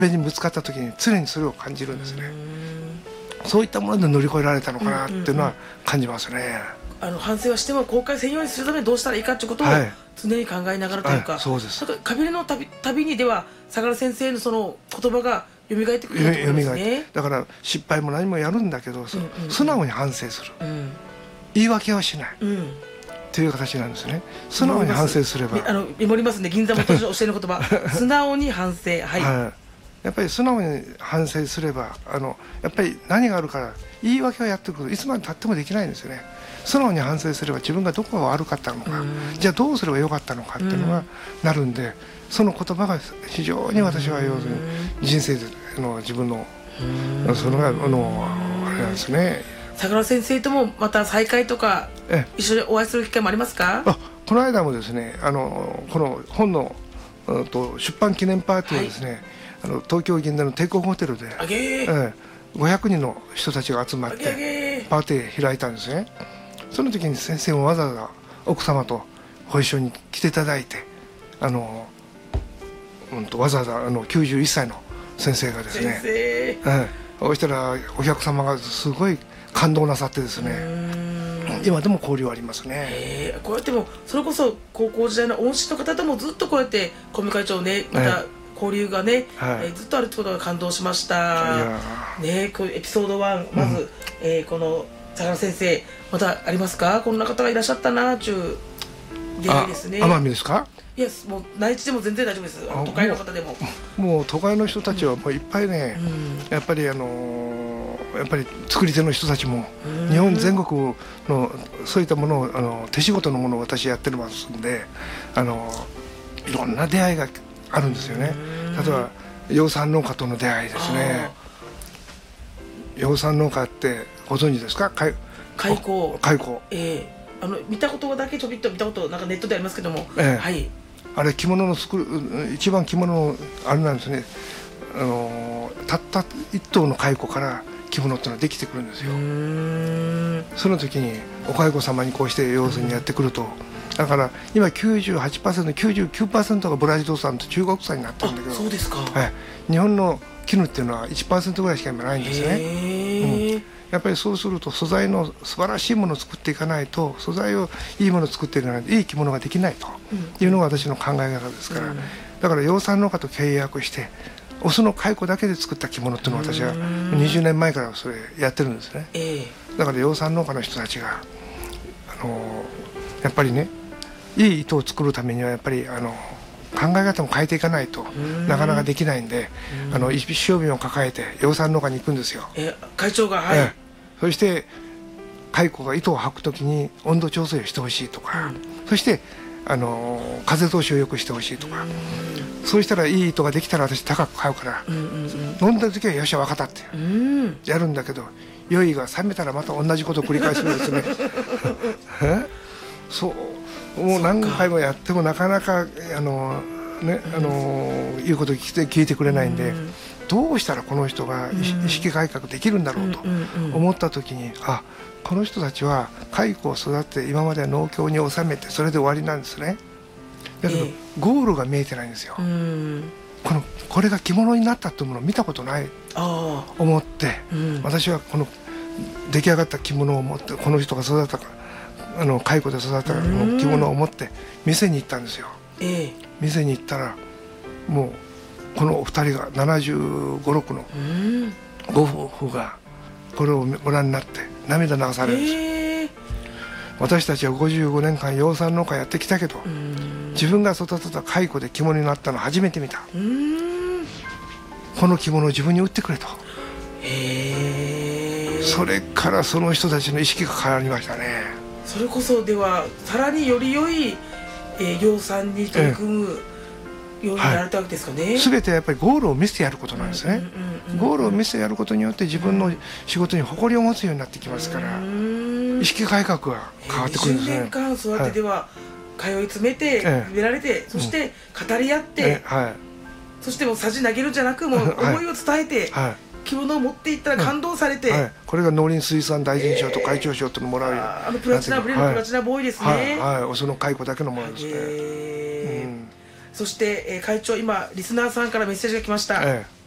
壁にぶつかった時に常にそれを感じるんですね。そういったもので乗り越えられたのかなっていうのは感じますね。 反省はしても後悔せんようにするためにどうしたらいいかっていうことを常に考えながらというか、 そうです。 なんか壁の旅にでは相良先生のその言葉が蘇ってくると思うんですね。 だから失敗も何もやるんだけど、素直に反省する、言い訳はしない、という形なんですね。素直に反省すればメモりますね、銀座元女教えの言葉素直に反省。 やっぱり素直に反省すればやっぱり何があるから言い訳はやってくる、いつまでたってもできないんですよね。素直に反省すれば自分がどこが悪かったのか、じゃあどうすればよかったのかっていうのがなるんで、その言葉が非常に私は要するに人生の自分のそれがあれなんですね。 相良先生ともまた再会とか一緒にお会いする機会もありますか？ この間もですねこの本の出版記念パーティーをですね、東京銀座の帝国ホテルで500人の人たちが集まってパーティー開いたんですね。その時に先生もわざわざ奥様とご一緒に来ていただいてわざわざ91歳の先生がですね、そうしたらお客様がすごい感動なさってですね、今でも交流ありますね。 こうやってもそれこそ高校時代の恩師の方ともずっとこうやって小務会長ねまた交流がね、ずっとあるってことが感動しましたね。こういうエピソード1、まず、この相良先生またありますか？こんな方がいらっしゃったなーちゅう出会いですね。 奄美ですか？ いや、もう内地でも全然大丈夫です。都会の方でももう都会の人たちはもういっぱいね、やっぱり作り手の人たちも日本全国のそういったものを手仕事のものを私やってますんでいろんな出会いがあるんですよね。例えば養蚕農家との出会いですね。養蚕農家ってご存知ですか？蚕。 見たことだけちょびっと見たことなんかネットでありますけども、 あれ着物の作る一番着物のあれなんですね。たった一頭の蚕から着物っていうのはできてくるんですよ。その時にお蚕様にこうして要するにやってくると、だから今 98%、99% がブラジル産と中国産になってるんだけど、 そうですか。 日本の絹っていうのは 1% ぐらいしか今ないんですね。やっぱりそうすると素材の素晴らしいものを作っていかないと、素材をいいものを作っていかないといい着物ができないというのが私の考え方ですから、だから養蚕農家と契約してオスの蚕だけで作った着物っていうのを私は20年前からそれやってるんですね。だから養蚕農家の人たちがやっぱりね、いい糸を作るためにはやっぱり考え方も変えていかないとなかなかできないんで、一生瓶を抱えて養蚕農家に行くんですよ。 会長がそして蚕が糸を吐くときに温度調整をしてほしいとか、そして風通しを良くしてほしいとか、そうしたらいい糸ができたら私高く買うから、飲んだ時はよっしゃ分かったってやるんだけど、酔いが冷めたらまた同じことを繰り返すんですね。そうもう何回もやってもなかなか言うことを聞いてくれないんで、どうしたらこの人が意識改革できるんだろうと思った時に、この人たちは蚕を育てて今までは農協に納めてそれで終わりなんですね。だけどゴールが見えてないんですよ。これが着物になったっていうものを見たことない思って、私はこの出来上がった着物を持って、この人が育てた蚕で育てた着物を持って店に行ったんですよ。店に行ったらもうこのお二人が75、6のご夫婦がこれをご覧になって涙流されるんです。私たちは55年間養蚕農家やってきたけど、自分が育てた蚕で着物になったの初めて見た。この着物を自分に売ってくれと。それからその人たちの意識が変わりましたね。 それこそではさらにより良い養蚕に取り組むようになられたわけですかね。 全てやっぱりゴールを見せてやることなんですね。ゴールを見せてやることによって自分の仕事に誇りを持つようになってきますから、意識改革が変わってくるんですね。 20年間育てでは通い詰めて植えられて、そして語り合って、そしてもうさじ投げるんじゃなく、もう思いを伝えて着物を持っていったら感動されて、 これが農林水産大臣賞と会長賞とのもらうよ。 プラチナブレのプラチナボーイですね。 その蚕だけのものですね。 そして会長、今リスナーさんからメッセージが来ました。